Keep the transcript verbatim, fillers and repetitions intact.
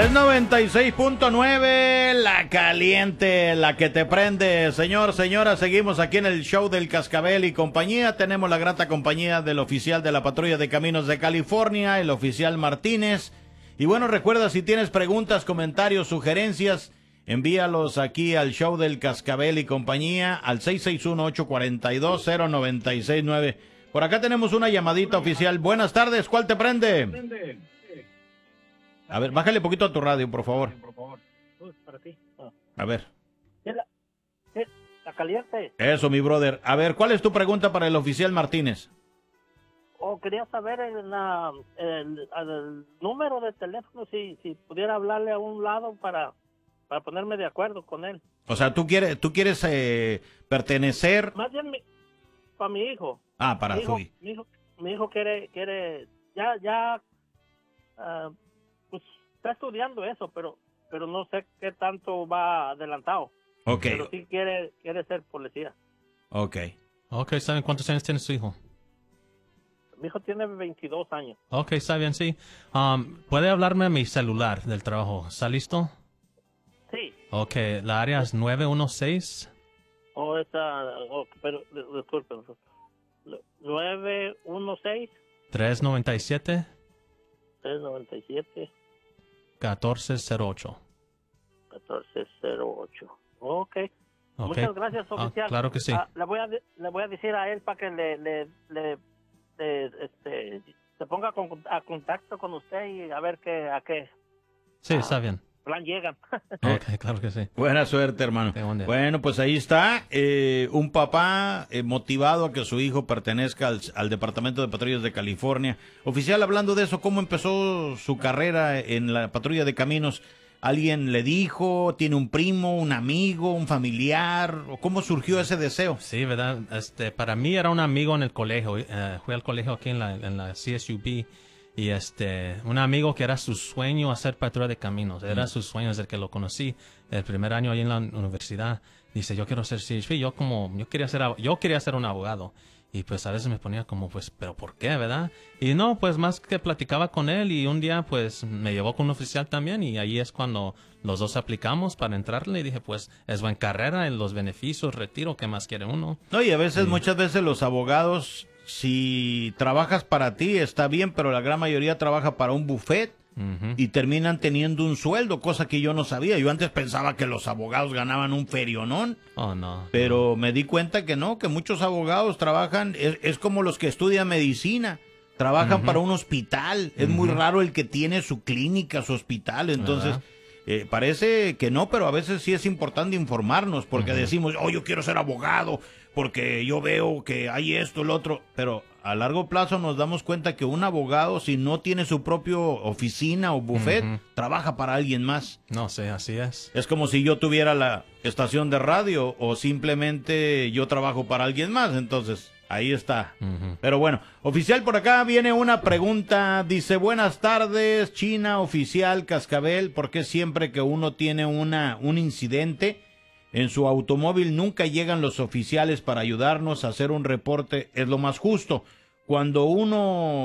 Es noventa y seis punto nueve, la caliente, la que te prende. Señor, señora, seguimos aquí en el show del Cascabel y compañía. Tenemos la grata compañía del oficial de la Patrulla de Caminos de California, el oficial Martínez. Y bueno, recuerda, si tienes preguntas, comentarios, sugerencias, envíalos aquí al show del Cascabel y compañía al seis seis uno, ocho cuatro dos, cero nueve seis nueve. Por acá tenemos una llamadita oficial. Buenas tardes, ¿cuál te prende? A ver, bájale poquito a tu radio, por favor. Por favor. Para ti. A ver. La, la caliente. Eso, mi brother. A ver, ¿cuál es tu pregunta para el oficial Martínez? Oh, quería saber el, la, el, el número de teléfono, si, si pudiera hablarle a un lado para, para ponerme de acuerdo con él. O sea, tú quieres, tú quieres eh, pertenecer... Más bien mi, para mi hijo. Ah, para mi hijo, su hijo. Mi hijo, mi hijo quiere, quiere, ya, ya, uh, pues está estudiando eso, pero, pero no sé qué tanto va adelantado. Ok. Pero sí quiere, quiere ser policía. Ok. Ok, ¿saben cuántos años tiene su hijo? Mi hijo tiene veintidós años. Ok, está bien, sí. Um, ¿Puede hablarme a mi celular del trabajo? ¿Está listo? Sí. Ok, la área es nueve uno seis. Oh, esa, oh, pero, disculpe. nueve uno seis. tres nueve siete. tres nueve siete. catorce cero ocho. catorce cero ocho. Ok. Okay. Muchas gracias, oficial. Ah, claro que sí. Ah, le, voy a, le voy a decir a él para que le, le, le, le este, se ponga con, a contacto con usted y a ver qué, a qué Sí, ah, está bien. plan llegan. Ok, claro que sí. Buena suerte, hermano. Bueno, pues ahí está. Eh, un papá eh, motivado a que su hijo pertenezca al, al Departamento de Patrullas de California. Oficial, hablando de eso, ¿cómo empezó su carrera en la Patrulla de Caminos? ¿Alguien le dijo? ¿Tiene un primo, un amigo, un familiar? ¿O cómo surgió ese deseo? Sí, ¿verdad? Este, para mí era un amigo en el colegio. Uh, fui al colegio aquí en la, en la C S U B. Y este, un amigo que era su sueño hacer patrulla de caminos. Era mm. su sueño desde que lo conocí. El primer año ahí en la universidad. Dice, yo quiero ser C H P. Yo como, yo quería ser, yo quería ser un abogado. Y pues a veces me ponía como, pues, ¿pero por qué, verdad? Y no, pues más que platicaba con él y un día pues me llevó con un oficial también y ahí es cuando los dos aplicamos para entrarle y dije, pues, es buena carrera, en los beneficios, retiro, ¿qué más quiere uno? No, y a veces, sí. muchas veces los abogados, si trabajas para ti está bien, pero la gran mayoría trabaja para un buffet. Uh-huh. Y terminan teniendo un sueldo, cosa que yo no sabía. Yo antes pensaba que los abogados ganaban un ferionón. Oh, no. Pero no. me di cuenta que no, que muchos abogados trabajan, es, es como los que estudian medicina, trabajan uh-huh. para un hospital. Es uh-huh. muy raro el que tiene su clínica, su hospital. Entonces, eh, parece que no, pero a veces sí es importante informarnos, porque uh-huh. decimos, oh, yo quiero ser abogado, porque yo veo que hay esto, el otro, pero a largo plazo nos damos cuenta que un abogado, si no tiene su propia oficina o buffet, uh-huh. trabaja para alguien más. No sé, así es. Es como si yo tuviera la estación de radio o simplemente yo trabajo para alguien más, entonces ahí está. Uh-huh. Pero bueno, oficial, por acá viene una pregunta, dice, buenas tardes, China, oficial, Cascabel, ¿por qué siempre que uno tiene una un incidente en su automóvil nunca llegan los oficiales para ayudarnos a hacer un reporte? Es lo más justo. Cuando uno